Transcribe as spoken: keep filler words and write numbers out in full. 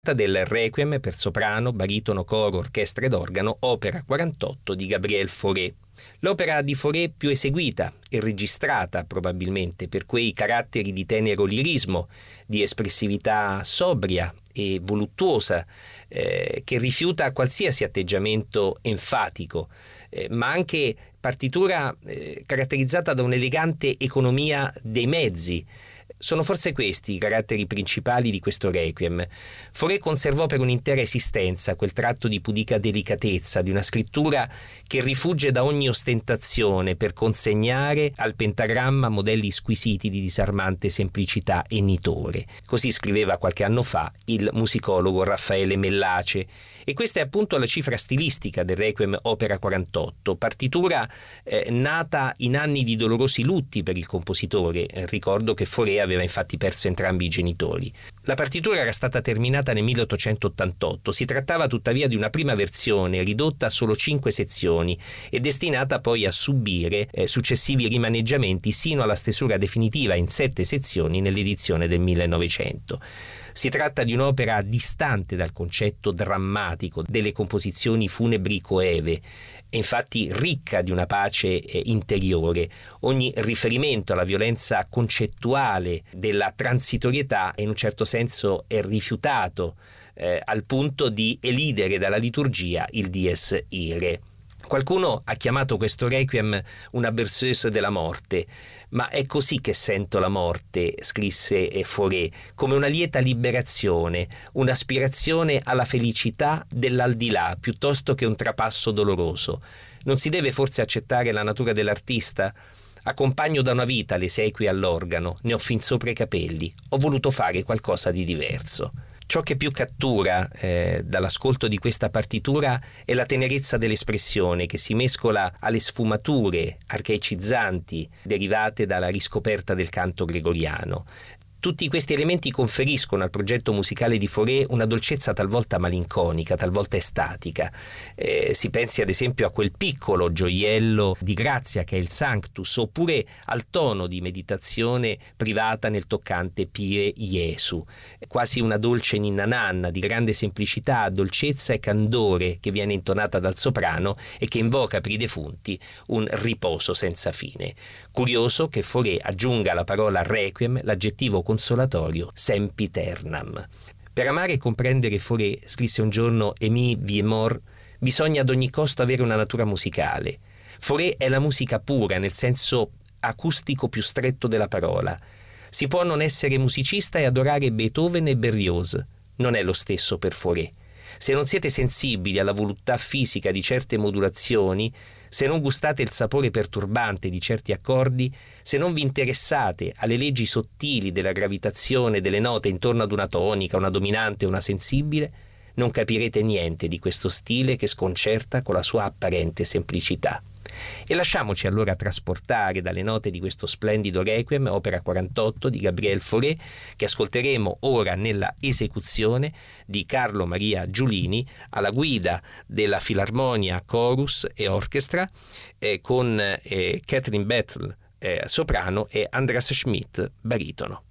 del Requiem per soprano, baritono, coro, orchestra ed organo, opera quarantotto di Gabriel Fauré. L'opera di Fauré più eseguita e registrata probabilmente per quei caratteri di tenero lirismo, di espressività sobria e voluttuosa, eh, che rifiuta qualsiasi atteggiamento enfatico, eh, ma anche partitura eh, caratterizzata da un'elegante economia dei mezzi. Sono forse questi i caratteri principali di questo Requiem. Fauré conservò per un'intera esistenza quel tratto di pudica delicatezza, di una scrittura che rifugge da ogni ostentazione per consegnare al pentagramma modelli squisiti di disarmante semplicità e nitore. Così scriveva qualche anno fa il musicologo Raffaele Mellace. E questa è appunto la cifra stilistica del Requiem opera quarantotto, partitura eh, nata in anni di dolorosi lutti per il compositore. Eh, ricordo che Fauré aveva infatti perso entrambi i genitori. La partitura era stata terminata nel milleottocentottantotto, si trattava tuttavia di una prima versione ridotta a solo cinque sezioni e destinata poi a subire eh, successivi rimaneggiamenti sino alla stesura definitiva in sette sezioni nell'edizione del millenovecento. Si tratta di un'opera distante dal concetto drammatico delle composizioni funebri coeve, e infatti ricca di una pace eh, interiore. Ogni riferimento alla violenza concettuale della transitorietà in un certo senso è rifiutato, eh, al punto di elidere dalla liturgia il dies irae. Qualcuno ha chiamato questo Requiem una berceuse della morte, ma è così che sento la morte, scrisse Fauré, come una lieta liberazione, un'aspirazione alla felicità dell'aldilà, piuttosto che un trapasso doloroso. Non si deve forse accettare la natura dell'artista? Accompagno da una vita le esequie all'organo, ne ho fin sopra i capelli, ho voluto fare qualcosa di diverso. Ciò che più cattura eh, dall'ascolto di questa partitura è la tenerezza dell'espressione che si mescola alle sfumature arcaicizzanti derivate dalla riscoperta del canto gregoriano. Tutti questi elementi conferiscono al progetto musicale di Fauré una dolcezza talvolta malinconica, talvolta estatica. Eh, si pensi ad esempio a quel piccolo gioiello di grazia che è il Sanctus, oppure al tono di meditazione privata nel toccante Pie Jesu, quasi una dolce ninna nanna di grande semplicità, dolcezza e candore che viene intonata dal soprano e che invoca per i defunti un riposo senza fine. Curioso che Fauré aggiunga alla parola Requiem l'aggettivo consolatorio sempiternam. Per amare e comprendere Fauré, scrisse un giorno Émile Villemort, bisogna ad ogni costo avere una natura musicale. Fauré è la musica pura nel senso acustico più stretto della parola. Si può non essere musicista e adorare Beethoven e Berlioz. Non è lo stesso per Fauré. Se non siete sensibili alla voluttà fisica di certe modulazioni, se non gustate il sapore perturbante di certi accordi, se non vi interessate alle leggi sottili della gravitazione delle note intorno ad una tonica, una dominante e una sensibile, non capirete niente di questo stile che sconcerta con la sua apparente semplicità. E lasciamoci allora trasportare dalle note di questo splendido Requiem, opera quarantotto di Gabriel Fauré, che ascolteremo ora nella esecuzione di Carlo Maria Giulini alla guida della Filarmonia Chorus e Orchestra, eh, con eh, Catherine Bettel eh, soprano e Andras Schmidt baritono.